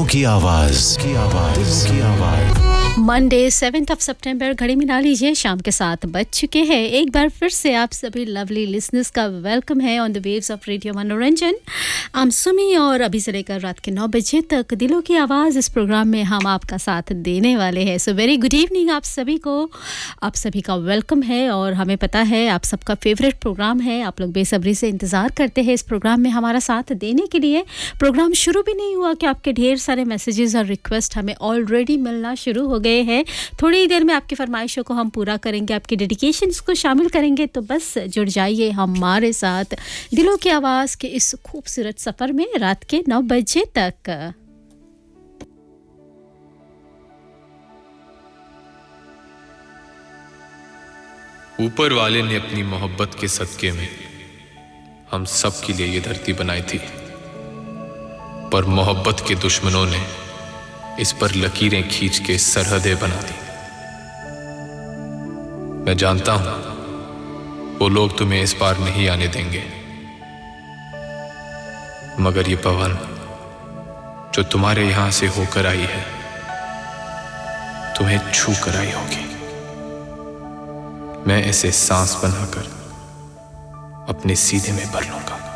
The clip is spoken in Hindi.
दिलों की आवाज दिलों की आवाज। मंडे 7 सितंबर घड़ी मिला लीजिए शाम के 7 बज चुके हैं। एक बार फिर से आप सभी लवली लिसनर्स का वेलकम है on the waves of radio मनोरंजन। I'm सुमी और अभी से लेकर रात के 9 बजे तक दिलों की आवाज़ इस प्रोग्राम में हम आपका साथ देने वाले हैं। सो वेरी गुड इवनिंग आप सभी को, आप सभी का वेलकम है। और हमें पता है आप सबका फेवरेट प्रोग्राम है, आप लोग बेसब्री से इंतज़ार करते हैं इस प्रोग्राम में हमारा साथ देने के लिए। प्रोग्राम शुरू भी नहीं हुआ कि आपके ढेर सारे मैसेजेस और रिक्वेस्ट हमें ऑलरेडी मिलना शुरू हो गए हैं। थोड़ी ही देर में आपकी फरमाइशों को हम पूरा करेंगे, आपकी डेडिकेशंस को शामिल करेंगे। तो बस जुड़ जाइए हमारे साथ दिलों की आवाज़ के इस खूबसूरत सफ़र में रात के 9 बजे तक। ऊपर वाले ने अपनी मोहब्बत के सदके में हम सब के लिए ये धरती बनाई थी, पर मोहब्बत के दुश्मनों ने इस पर लकीरें खींच के सरहदें बना दी। मैं जानता हूं वो लोग तुम्हें इस पार नहीं आने देंगे, मगर ये पवन जो तुम्हारे यहां से होकर आई है तुम्हें छू कर आई होगी। मैं इसे सांस बनाकर अपने सीने में भर लूंगा।